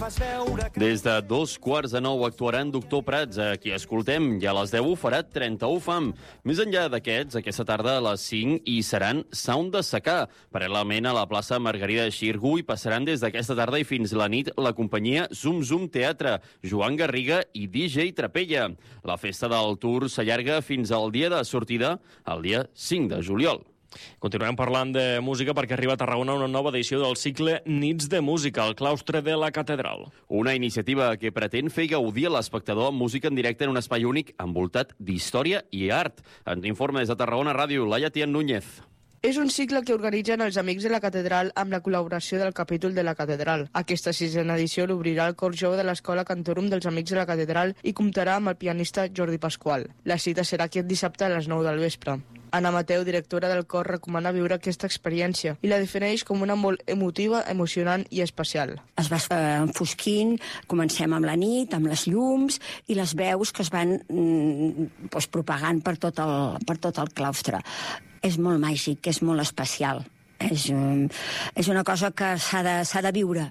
Des de 8:45 actuaran Doctor Prats, a qui escoltem, i a les 10 ho farà 31 Fam. Més enllà d'aquests, aquesta tarda a les 5 hi seran Sound de Secà. Paral·lelament a la plaça Margarida Xirgu hi passaran des d'aquesta tarda i fins la nit la companyia Zum Zum Teatre, Joan Garriga i DJ Trapella. La festa del Tour s'allarga fins al dia de sortida, el dia 5 de juliol. Continuem parlant de música perquè arriba a Tarragona una nova edició del cicle Nits de Música al claustre de la Catedral. Una iniciativa que pretén fer gaudir a l'espectador amb música en directe en un espai únic envoltat d'història i art. Ens informa des de Tarragona Ràdio, Laia Tian Núñez. És un cicle que organitzen els Amics de la Catedral amb la col·laboració del capítol de la Catedral. Aquesta sisena edició l'obrirà el cor jove de l'Escola Cantorum dels Amics de la Catedral i comptarà amb el pianista Jordi Pasqual. La cita serà aquest dissabte a les 9 del vespre. Anna Mateu, directora del cor, recomana viure aquesta experiència i la defineix com una molt emotiva, emocionant i especial. Es va enfosquint, comencem amb la nit, amb les llums i les veus que es van propagant per tot el claustre. És molt màgic, és molt especial. És una cosa que s'ha de viure.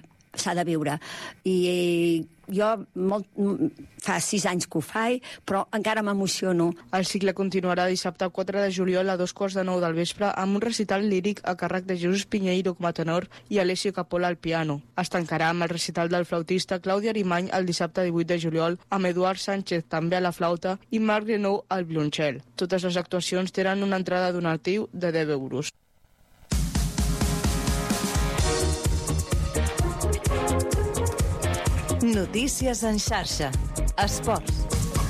I jo fa 6 anys que ho faig, però encara m'emociono. El cicle continuarà dissabte 4 de juliol a 8:45 del vespre amb un recital líric a càrrec de Jesús Piñeiro com a tenor i Alessio Capola al piano. Es tancarà amb el recital del flautista Clàudia Arimany el dissabte 18 de juliol amb Eduard Sánchez també a la flauta i Marc Renou al violoncel. Totes les actuacions tenen una entrada donatiu de 10 euros. Notícies en xarxa. Esports.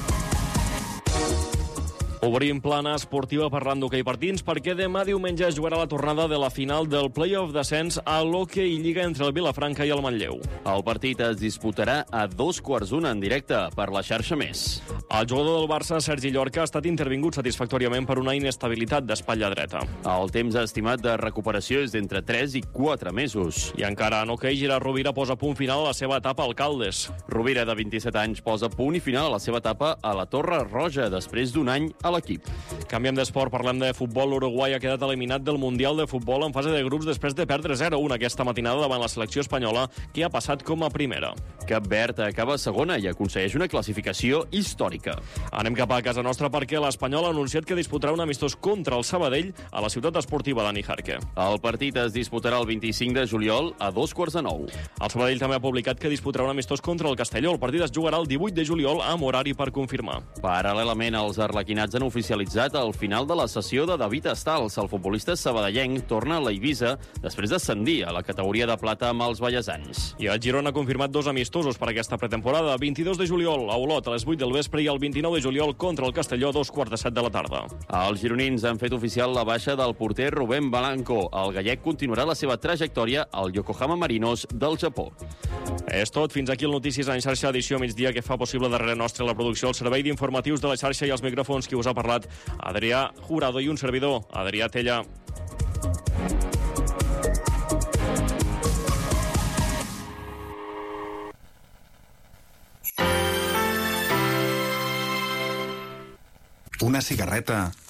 Obrim plana esportiva parlant d'hoquei patins perquè demà diumenge es jugarà la tornada de la final del play-off d'ascens a l'Hockey Lliga entre el Vilafranca i el Manlleu. El partit es disputarà a 2:15 en directe per la xarxa Més. El jugador del Barça, Sergi Llorca, ha estat intervingut satisfactòriament per una inestabilitat d'espatlla dreta. El temps estimat de recuperació és d'entre 3 i 4 mesos. I encara en hoquei, Gerard Rovira posa punt final a la seva etapa al Caldes. Rovira, de 27 anys, posa punt i final a la seva etapa a la Torre Roja després d'un any a l'equip. Canviem d'esport, parlem de futbol. L'Uruguai ha quedat eliminat del Mundial de Futbol en fase de grups després de perdre 0-1 aquesta matinada davant la selecció espanyola, que ha passat com a primera. Cap Verd acaba segona i aconsegueix una classificació històrica. Anem cap a casa nostra perquè l'Espanyol ha anunciat que disputarà un amistós contra el Sabadell a la ciutat esportiva Dani Jarque. El partit es disputarà el 25 de juliol a 8:45. El Sabadell també ha publicat que disputarà un amistós contra el Castelló. El partit es jugarà el 18 de juliol amb horari per confirmar. Paral·lelament, els arlequinats han oficialitzat el final de la sessió de David Estals. El futbolista sabadellenc torna a l'Eivissa després d'ascendir a la categoria de plata amb els vallesans. I el Girona ha confirmat 2 amistosos per aquesta pretemporada. 22 de juliol a Olot a les 8 del vespre i el 29 de juliol contra el Castelló a 2:15 de la tarda. Els gironins han fet oficial la baixa del porter Rubén Blanco. El gallec continuarà la seva trajectòria al Yokohama Marinos del Japó. És tot. Fins aquí el Notícies en xarxa, edició migdia, que fa possible darrere nostre la producció, el servei d'informatius de la xarxa i els micròfons qui us ha parlat, Adrià Jurado, i un servidor, Adrià Tella. Una cigarreta